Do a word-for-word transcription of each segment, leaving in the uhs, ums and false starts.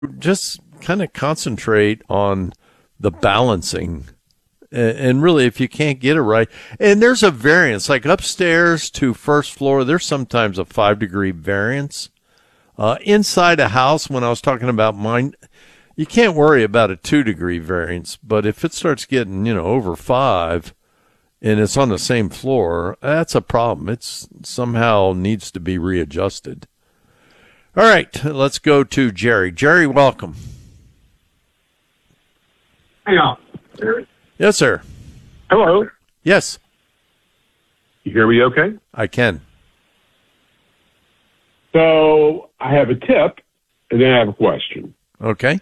just kind of concentrate on the balancing. And really, if you can't get it right, and there's a variance, like upstairs to first floor, there's sometimes a five degree variance. Uh, inside a house, when I was talking about mine, you can't worry about a two degree variance. But if it starts getting, you know, over five and it's on the same floor, that's a problem. It's somehow needs to be readjusted. All right, let's go to Jerry. Jerry, welcome. Hang on. Yes, sir. Hello. Yes. You hear me okay? I can. So I have a tip, and then I have a question. Okay.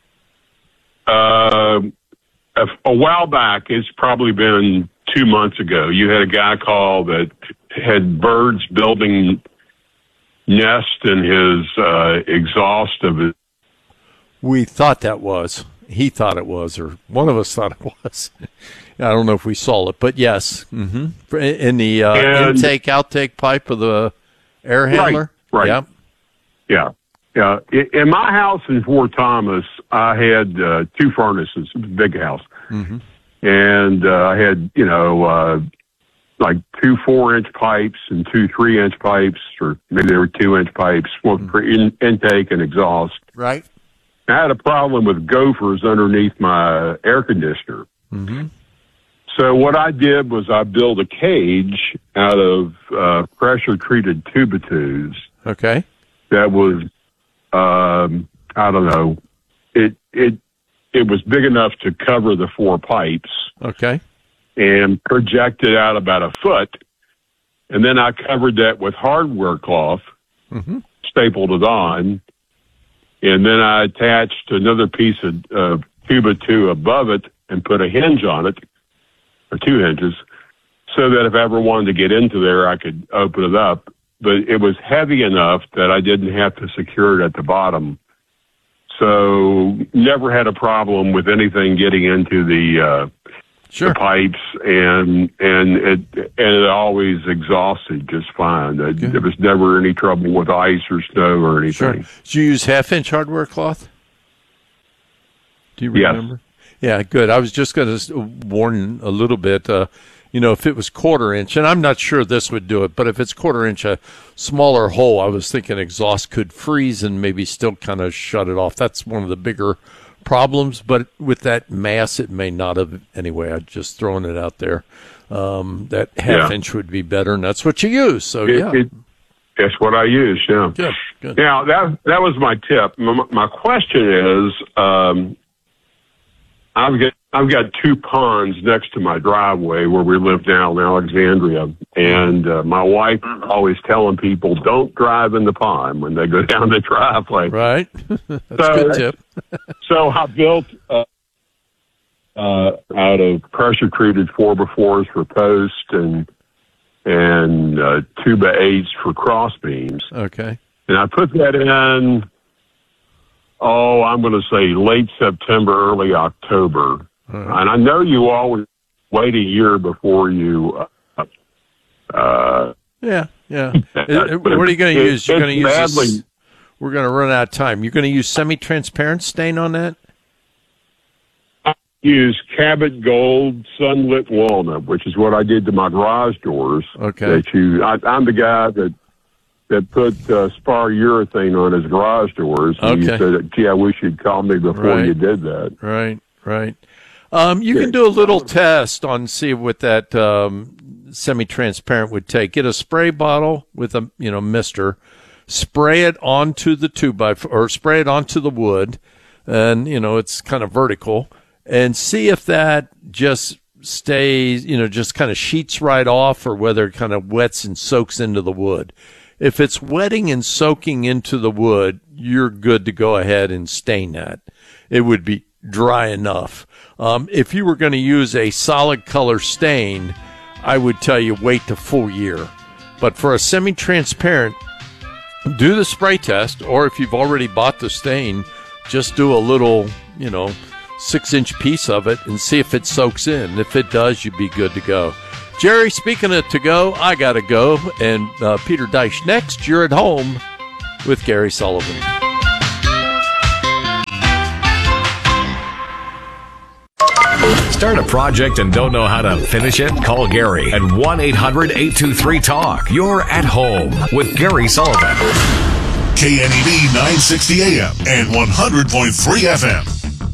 Um, a, a while back, it's probably been two months ago, you had a guy call that had birds building nest in his uh, exhaust of his. We thought that was. He thought it was, or one of us thought it was. I don't know if we saw it, but yes. Mm-hmm. In the uh, And- intake, outtake pipe of the air handler? right. Yep. Yeah. Yeah. I- In my house in Fort Thomas, I had uh, two furnaces, it was a big house. Mm-hmm. And uh, I had, you know, uh, like two four-inch pipes and two three-inch pipes, or maybe they were two-inch pipes, one for in- intake and exhaust. Right. I had a problem with gophers underneath my air conditioner. Mm-hmm. So what I did was I built a cage out of uh, pressure-treated Tuba-Twos Okay. that was, um, I don't know, it it it was big enough to cover the four pipes Okay. and projected out about a foot. And then I covered that with hardware cloth, Mm-hmm. stapled it on, and then I attached another piece of uh, Tuba two above it and put a hinge on it, or two hinges, so that if I ever wanted to get into there, I could open it up. But it was heavy enough that I didn't have to secure it at the bottom. So never had a problem with anything getting into the, uh, Sure. the pipes, and and it and it always exhausted just fine. Uh, Good. There was never any trouble with ice or snow or Sure. anything. Did you use half-inch hardware cloth? Do you Yes. remember? Yeah, good. I was just going to warn a little bit. Uh, you know, if it was quarter inch, and I'm not sure this would do it, but if it's quarter inch, a smaller hole, I was thinking exhaust could freeze and maybe still kind of shut it off. That's one of the bigger problems, but with that mass, it may not have. Anyway, I'm just throwing it out there. Um, that half Yeah. inch would be better, and that's what you use. So, It, yeah. it, that's what I use. Yeah. Good, good. Now that that was my tip. My, my question is, um, I've got I've got two ponds next to my driveway where we live now in Alexandria, and uh, my wife always telling people don't drive in the pond when they go down the driveway. Right? That's So- a good tip. So I built uh, uh, out of pressure treated four by fours for post and and uh, two by eights for cross beams. Okay. And I put that in, oh, I'm going to say late September, early October. right. And I know you always wait a year before you. Uh, uh, Yeah, yeah. Uh, what are you going to it- use? You're going to it's use this, badly- we're going to run out of time. You're going to use semi-transparent stain on that? use Cabot Gold Sunlit Walnut, which is what I did to my garage doors. Okay. That you, I, I'm the guy that that put uh, spar urethane on his garage doors. And you Okay. said, gee, I wish you'd call me before Right. you did that. Right, right. Um, you can do a little test on see what that um, semi-transparent would take. Get a spray bottle with a you know mister, spray it onto the two by f- or spray it onto the wood, and you know it's kind of vertical, and see if that just stays, you know, just kind of sheets right off, or whether it kind of wets and soaks into the wood. If it's wetting and soaking into the wood, you're good to go ahead and stain that. It would be dry enough. Um, if you were going to use a solid color stain, I would tell you wait the full year. But for a semi-transparent, do the spray test, or if you've already bought the stain, just do a little, you know, six-inch piece of it and see if it soaks in. If it does, you'd be good to go. Jerry, speaking of to go, I got to go. And uh, Peter Deich next. You're at home with Gary Sullivan. Start a project and don't know how to finish it? Call Gary at one eight hundred eight two three talk. You're at home with Gary Sullivan. K N E D nine sixty A M and one hundred point three F M.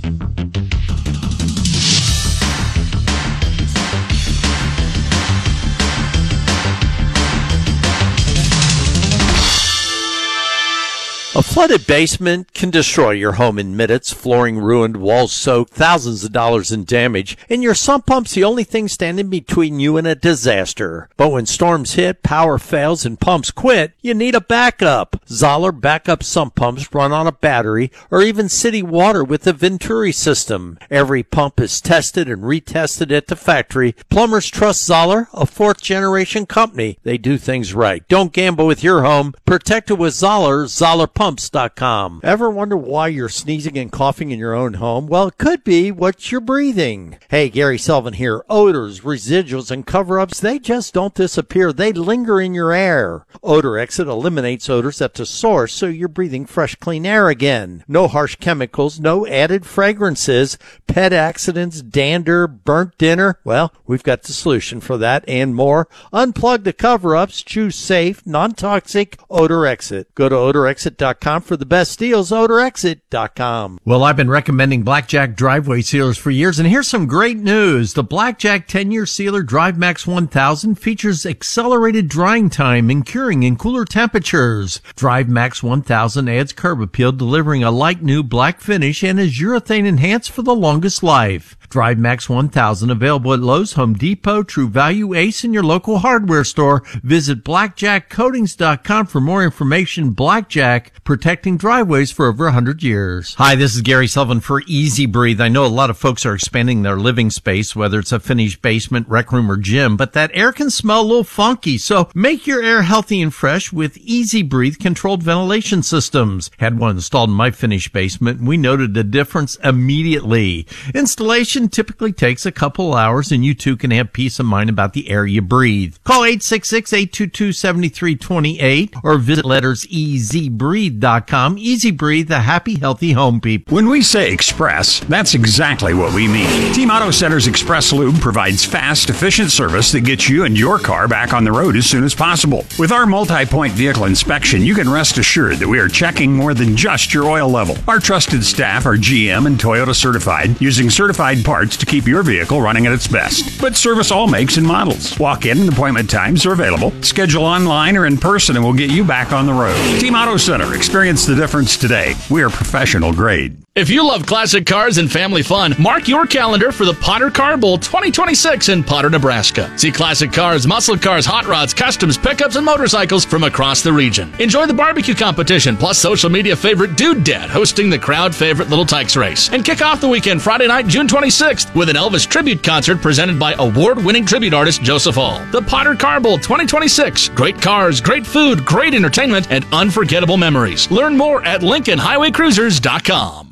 A flooded basement can destroy your home in minutes, flooring ruined, walls soaked, thousands of dollars in damage, and your sump pump's the only thing standing between you and a disaster. But when storms hit, power fails, and pumps quit, you need a backup. Zoller backup sump pumps run on a battery or even city water with the Venturi system. Every pump is tested and retested at the factory. Plumbers trust Zoller, a fourth-generation company. They do things right. Don't gamble with your home. Protect it with Zoller, Zoller Pumps dot com. Ever wonder why you're sneezing and coughing in your own home? Well, it could be what you're breathing. Hey, Gary Sullivan here. Odors, residuals, and cover-ups, they just don't disappear. They linger in your air. Odor Exit eliminates odors at the source, so you're breathing fresh, clean air again. No harsh chemicals, no added fragrances, pet accidents, dander, burnt dinner. Well, we've got the solution for that and more. Unplug the cover-ups. Choose safe, non-toxic Odor Exit. Go to odor exit dot com for the best deals. odor exit dot com. Well, I've been recommending Blackjack driveway sealers for years, and here's some great news. The Blackjack ten-year sealer DriveMax one thousand features accelerated drying time and curing in cooler temperatures. DriveMax one thousand adds curb appeal, delivering a light new black finish, and is urethane enhanced for the longest life. DriveMax one thousand available at Lowe's, Home Depot, True Value, Ace, and your local hardware store. Visit blackjack coatings dot com for more information. Blackjack, protecting driveways for over one hundred years. Hi, this is Gary Sullivan for Easy Breathe. I know a lot of folks are expanding their living space, whether it's a finished basement, rec room, or gym, but that air can smell a little funky. So make your air healthy and fresh with Easy Breathe controlled ventilation systems. Had one installed in my finished basement, and we noted the difference immediately. Installation typically takes a couple hours, and you too can have peace of mind about the air you breathe. Call eight six six, eight two two, seven three two eight or visit letters easy breathe dot com. Easy Breathe, the happy, healthy home people. When we say express, that's exactly what we mean. Team Auto Center's Express Lube provides fast, efficient service that gets you and your car back on the road as soon as possible. With our multi-point vehicle inspection, you can rest assured that we are checking more than just your oil level. Our trusted staff are G M and Toyota certified, using certified parts to keep your vehicle running at its best. But service all makes and models. Walk-in and appointment times are available. Schedule online or in person and we'll get you back on the road. Team Auto Center. Experience the difference today. We are professional grade. If you love classic cars and family fun, mark your calendar for the Potter Car Bowl twenty twenty-six in Potter, Nebraska. See classic cars, muscle cars, hot rods, customs, pickups, and motorcycles from across the region. Enjoy the barbecue competition, plus social media favorite Dude Dad hosting the crowd favorite Little Tykes race. And kick off the weekend Friday night, June twenty-sixth, with an Elvis tribute concert presented by award-winning tribute artist Joseph Hall. The Potter Car Bowl twenty twenty-six. Great cars, great food, great entertainment, and unforgettable memories. Learn more at Lincoln Highway Cruisers dot com.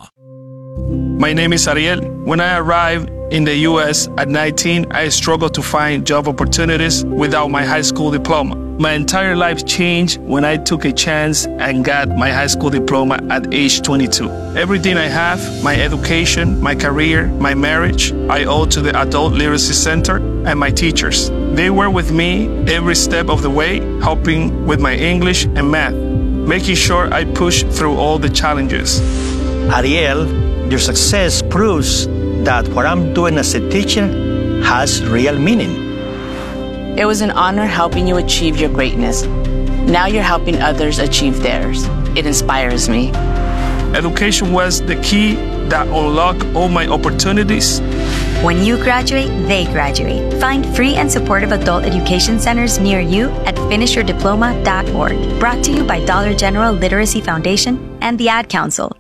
My name is Ariel. When I arrived in the U S at nineteen, I struggled to find job opportunities without my high school diploma. My entire life changed when I took a chance and got my high school diploma at age twenty-two. Everything I have, my education, my career, my marriage, I owe to the Adult Literacy Center and my teachers. They were with me every step of the way, helping with my English and math, making sure I push through all the challenges. Ariel, your success proves that what I'm doing as a teacher has real meaning. It was an honor helping you achieve your greatness. Now you're helping others achieve theirs. It inspires me. Education was the key that unlocked all my opportunities. When you graduate, they graduate. Find free and supportive adult education centers near you at finish your diploma dot org. Brought to you by Dollar General Literacy Foundation and the Ad Council.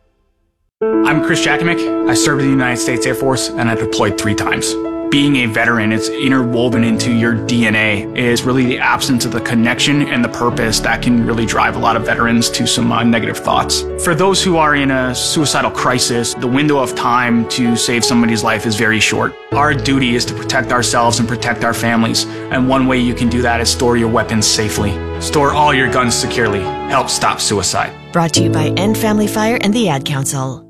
I'm Chris Jakimick. I served in the United States Air Force and I deployed three times. Being a veteran, it's interwoven into your D N A. It is really the absence of the connection and the purpose that can really drive a lot of veterans to some uh, negative thoughts. For those who are in a suicidal crisis, the window of time to save somebody's life is very short. Our duty is to protect ourselves and protect our families. And one way you can do that is store your weapons safely. Store all your guns securely. Help stop suicide. Brought to you by End Family Fire and the Ad Council.